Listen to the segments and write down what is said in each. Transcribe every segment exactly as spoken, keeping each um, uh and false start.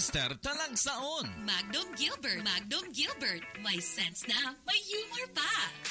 Mister Talagsaon. Magnum Gilbert. Magnum Gilbert. May sense na, may humor pa.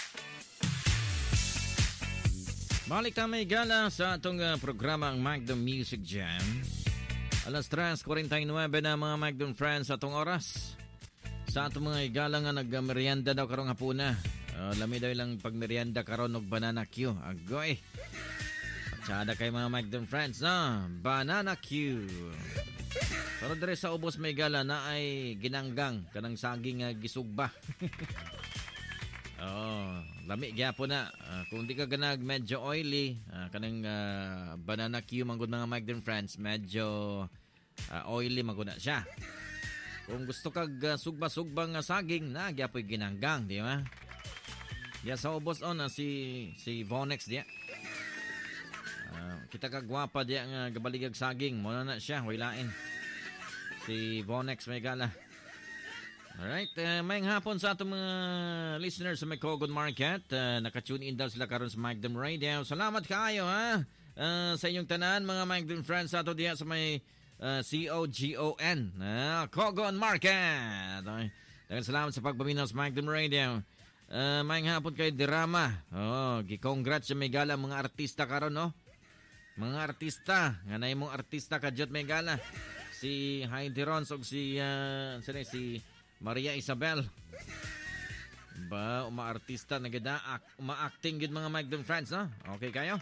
Balik tayo may gala sa atong uh, programang Magnum Music Jam. Alas tres forty-nine na mga Magnum friends atong oras. Sa atong mga igala nga nagmerienda daw karong hapuna. Uh, lami daw ilang pagmerienda karon og banana Q. Agoy. Patsada kay mga Magnum friends, no? Banana Q. Pero dire sa ubos may gala na ay ginanggang kanang saging uh, gisugba. Oh, lami gyapon na. Uh, kung di ka ganag medyo oily, uh, kanang uh, banana Q manggod mga Magnum friends, medyo uh, oily manggod na siya. Kung gusto kag uh, sugba-sugbang uh, saging, na gyapoy ginanggang, di ba? Ya sa ubos on uh, si si Vonex dia. Uh, kita ka gwapa dia nga gabaligag saging, mo na na siya, wailain. Si Vonex may gala. Alright, uh, may hapon sa atong mga listeners sa Mecogon Market. Uh, Naka-tune in daw sila karon sa Magnum Radio. Salamat kayo ha uh, sa inyong tanan mga Magnum friends sa ato diya sa may uh, C O G O N uh, Cogon Market. Daghang salamat sa pagpaminaw sa Magnum Radio. Uh, may hapon kay Dirama. Oh, gi-congrats sa may gala mga artista karon, no? Mga artista, nganay mong artista kadyot may gala. Si Heidi Rons o si uh, si Maria Isabel. Ba, uma-artista na gada, uma-acting gid mga Magnum friends, no? Okay kayo?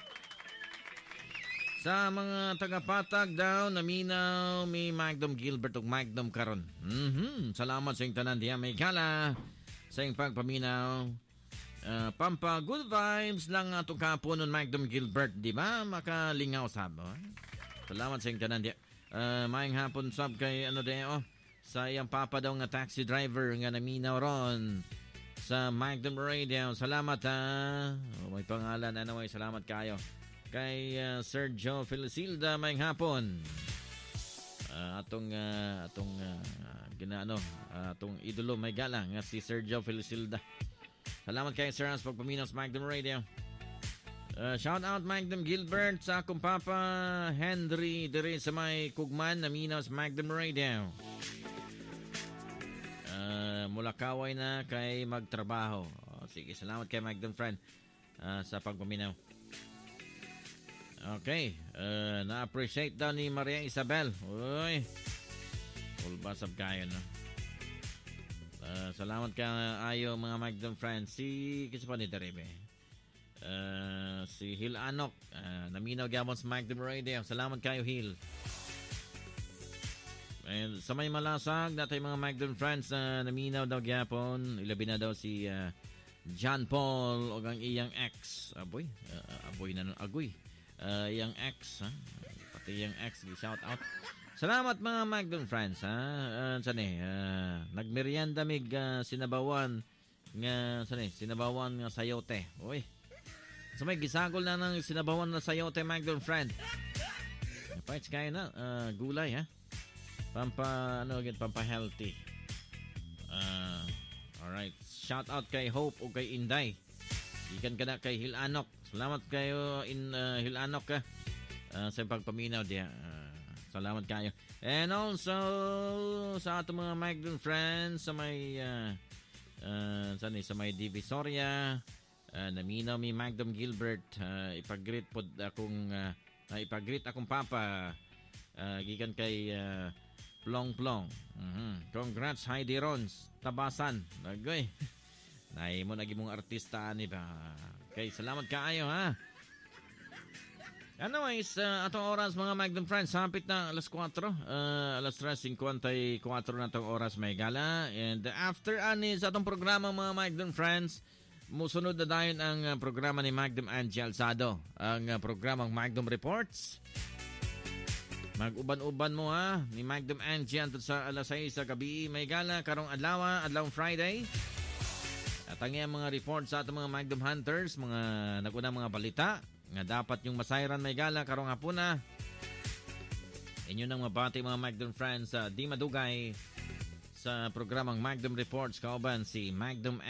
Sa mga tagapatag daw, naminaw may Magnum Gilbert o Magnum karon. Mm-hmm. Salamat sa inyong tanan diya may gala. Sa inyong pagpaminaw. Uh, pampa, good vibes lang atong kapunon Magnum Gilbert, di ba? Makalingaw sabo. Salamat sa inyong tanan diya. Uh, maayong hapon sab kay ano de oh, sa iyang papa daw nga taxi driver nga naminaw ron sa Magnum Radio. Salamat ha. Oh, may pangalan ano may salamat kayo. Kay uh, Sergio Felisilda maayong hapon. Uh, atong uh, atong uh, ginaano uh, atong idolo may galang nga si Sergio Felisilda. Salamat kay Sir Hans pagpaminaw sa Magnum Radio. Uh, shout out Magnum Gilbert sa akong papa Henry dire sa may Kugman na Minos Magnum Radio. Uh, mula kaway na kay magtrabaho. Oh, sige, salamat kay Magnum friend uh, sa pagpaminaw. Okay, uh, na-appreciate daw ni Maria Isabel. Uy, ulbasab kayo no. Uh, salamat ka ayo mga Magnum friends. Si kasi pa ni Derebe. Uh, si Hil Anok uh, naminaw gyapon sa Magnum Radio. Salamat kayo Hil. And sa may malasag natay mga Magnum friends na uh, naminaw daw gyapon. Ilabi na daw si uh, John Paul o ang iyang ex. Aboy, uh, aboy na agoy. Uh, iyang ex, ha? Pati iyang ex, shout out. Salamat mga Magnum friends, ha? Uh, sani, uh, nagmerienda mig uh, sinabawan nga sani, sinabawan nga sayote. Uy. So may gisagol na ng sinabawan na sayote Magnum friend. Paits kayo na uh, gulay ha. Pampa ano again pampa healthy. Uh, alright. Shout out kay Hope o kay Inday. Ikan ka na kay Hil Anok. Salamat kayo in uh, Hil Anok ka. Uh, sa pagpaminaw diya. Uh, salamat kayo. And also sa ating mga Magnum friends sa may uh, uh, saan sa may Divisoria. Uh, naminaw mi Magnum Gilbert uh, ipag-greet pod akong uh, uh, ipag-greet akong papa uh, gikan kay uh, Plong Plong. Uh-huh. Congrats Heidi Rons Tabasan. Nagoy. Nay mo nagi mong artista ani ba. Okay, salamat kaayo ha. Anyways, uh, atong oras mga Magnum friends, hapit na alas kwatro, uh, alas tres fifty-four na atong oras may gala. And after ani sa atong programa mga Magnum friends, musunod na dayon ang uh, programa ni Magnum Angie Alzado, ang uh, programang Magnum Reports. Mag-uban-uban mo ha ni Magnum Angie antod sa alas sais sa gabi may gala karong adlaw, adlaw Friday. At ang iyang mga report sa atong mga Magnum Hunters, mga naguna mga balita nga dapat yung masayran may gala karong hapuna. Inyo nang mabati mga Magnum friends sa uh, di madugay sa programang Magnum Reports kauban si Magnum